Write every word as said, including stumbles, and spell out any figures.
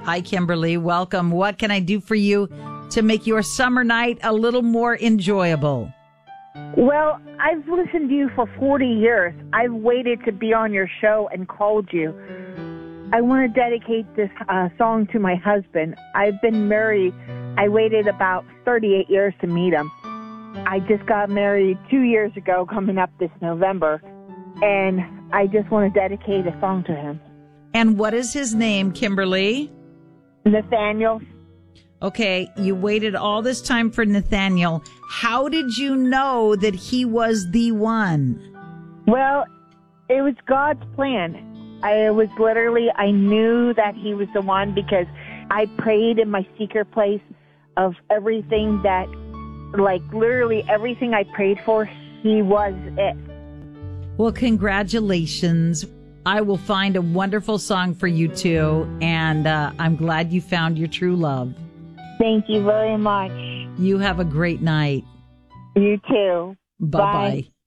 Hi, Kimberly. Welcome. What can I do for you to make your summer night a little more enjoyable? Well, I've listened to you for forty years. I've waited to be on your show and called you. I want to dedicate this uh, song to my husband. I've been married. I waited about thirty-eight years to meet him. I just got married two years ago, coming up this November, and I just want to dedicate a song to him. And what is his name, Kimberly? Nathaniel. Okay, you waited all this time for Nathaniel. How did you know that he was the one? Well, it was God's plan. I was literally, I knew that he was the one because I prayed in my secret place of everything that, like literally everything I prayed for, he was it. Well, congratulations. I will find a wonderful song for you too, and uh, I'm glad you found your true love. Thank you very much. You have a great night. You too. Bye-bye. Bye.